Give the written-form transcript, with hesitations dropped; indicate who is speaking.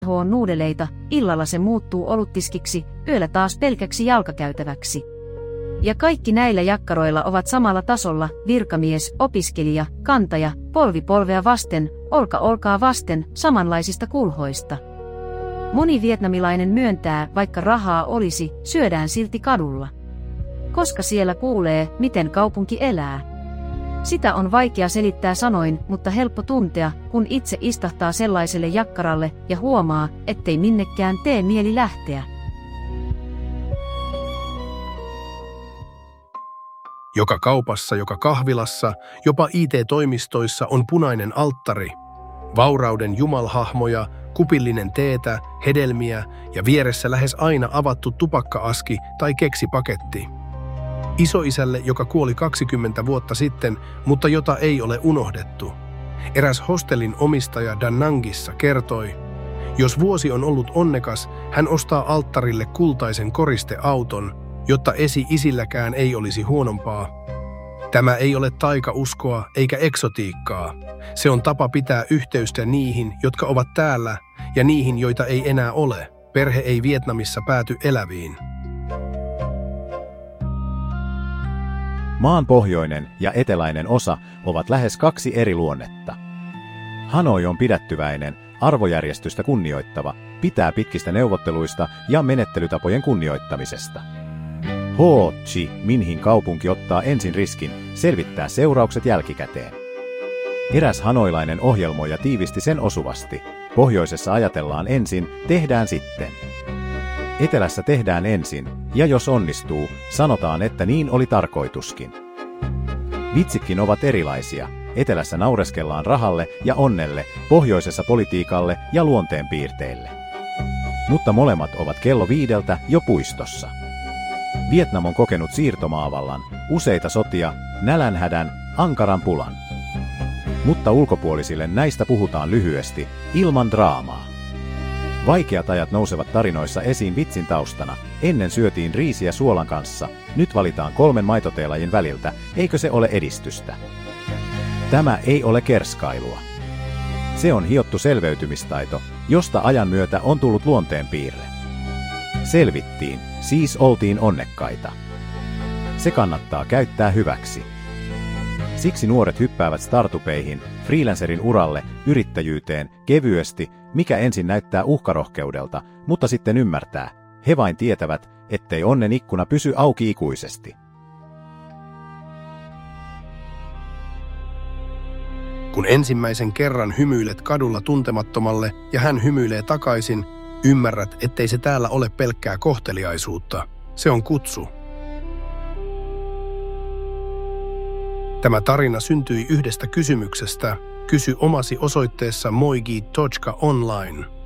Speaker 1: nuudeleita, illalla se muuttuu oluttiskiksi, yöllä taas pelkäksi jalkakäytäväksi. Ja kaikki näillä jakkaroilla ovat samalla tasolla, virkamies, opiskelija, kantaja, polvi polvea vasten, olka olkaa vasten, samanlaisista kulhoista. Moni vietnamilainen myöntää, vaikka rahaa olisi, syödään silti kadulla. Koska siellä kuulee, miten kaupunki elää. Sitä on vaikea selittää sanoin, mutta helppo tuntea, kun itse istahtaa sellaiselle jakkaralle ja huomaa, ettei minnekään tee mieli lähteä.
Speaker 2: Joka kaupassa, joka kahvilassa, jopa IT-toimistoissa on punainen alttari. Vaurauden jumalhahmoja, kupillinen teetä, hedelmiä ja vieressä lähes aina avattu tupakka-aski tai keksipaketti. Isoisälle, joka kuoli 20 vuotta sitten, mutta jota ei ole unohdettu. Eräs hostellin omistaja Da Nangissa kertoi, jos vuosi on ollut onnekas, hän ostaa alttarille kultaisen koristeauton, jotta esi-isilläkään ei olisi huonompaa. Tämä ei ole taikauskoa eikä eksotiikkaa. Se on tapa pitää yhteystä niihin, jotka ovat täällä, ja niihin, joita ei enää ole. Perhe ei Vietnamissa pääty eläviin.
Speaker 3: Maan pohjoinen ja eteläinen osa ovat lähes kaksi eri luonnetta. Hanoi on pidättyväinen, arvojärjestystä kunnioittava, pitää pitkistä neuvotteluista ja menettelytapojen kunnioittamisesta. Ho Chi Minhin kaupunki ottaa ensin riskin, selvittää seuraukset jälkikäteen. Eräs hanoilainen ohjelmoija tiivisti sen osuvasti. Pohjoisessa ajatellaan ensin, tehdään sitten. Etelässä tehdään ensin, ja jos onnistuu, sanotaan, että niin oli tarkoituskin. Vitsitkin ovat erilaisia. Etelässä naureskellaan rahalle ja onnelle, pohjoisessa politiikalle ja luonteenpiirteille. Mutta molemmat ovat kello 5 jo puistossa. Vietnam on kokenut siirtomaavallan, useita sotia, nälänhädän, ankaran pulan. Mutta ulkopuolisille näistä puhutaan lyhyesti, ilman draamaa. Vaikeat ajat nousevat tarinoissa esiin vitsin taustana. Ennen syötiin riisiä suolan kanssa, nyt valitaan 3 maitoteelajin väliltä, eikö se ole edistystä? Tämä ei ole kerskailua. Se on hiottu selveytymistaito, josta ajan myötä on tullut luonteenpiirre. Selvittiin, siis oltiin onnekkaita. Se kannattaa käyttää hyväksi. Siksi nuoret hyppäävät startupeihin, freelancerin uralle, yrittäjyyteen, kevyesti, mikä ensin näyttää uhkarohkeudelta, mutta sitten ymmärtää. He vain tietävät, ettei onnen ikkuna pysy auki ikuisesti.
Speaker 2: Kun ensimmäisen kerran hymyilet kadulla tuntemattomalle ja hän hymyilee takaisin, ymmärrät, ettei se täällä ole pelkkää kohteliaisuutta. Se on kutsu. Tämä tarina syntyi yhdestä kysymyksestä. Kysy omasi osoitteessa moigi.online.